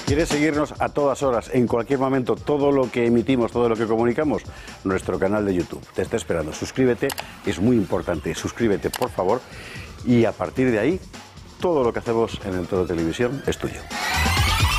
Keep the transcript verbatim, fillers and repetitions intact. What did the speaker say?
¿Quieres seguirnos a todas horas, en cualquier momento, todo lo que emitimos, todo lo que comunicamos? Nuestro canal de YouTube te está esperando. Suscríbete, es muy importante. Suscríbete, por favor. Y a partir de ahí, todo lo que hacemos en Entorno Televisión es tuyo.